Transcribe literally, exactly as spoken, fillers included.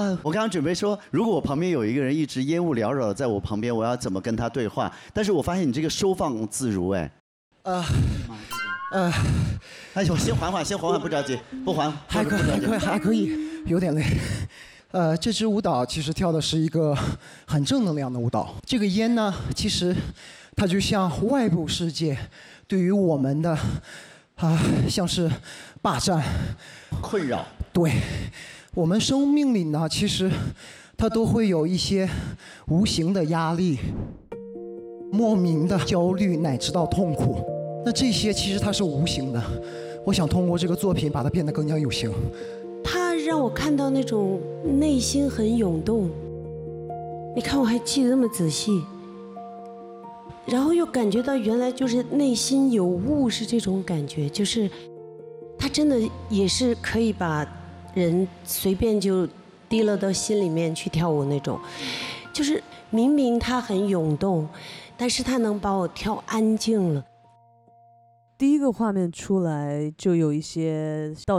啊！我刚刚准备说，如果我旁边有一个人一直烟雾缭绕在我旁边，我要怎么跟他对话？但是我发现你这个收放自如，哎。 呃，呃， 哎，我先缓缓，先缓缓，不着急，不缓， 还可以，还可以，还可以，有点累。呃，这支舞蹈其实跳的是一个很正能量的舞蹈。这个烟呢，其实它就像外部世界对于我们的啊、像是霸占、 困扰。 对，我们生命里呢，其实它都会有一些无形的压力、莫名的焦虑，乃至到痛苦。那这些其实它是无形的。我想通过这个作品把它变得更加有形。 它让我看到那种内心很涌动。你看，我还记得那么仔细。然后又感觉到原来就是内心有物是这种感觉，就是他真的也是可以把人随便就提了到心里面去跳舞那种，就是明明他很涌动，但是他能把我跳安静了。 第一个画面出来就有一些到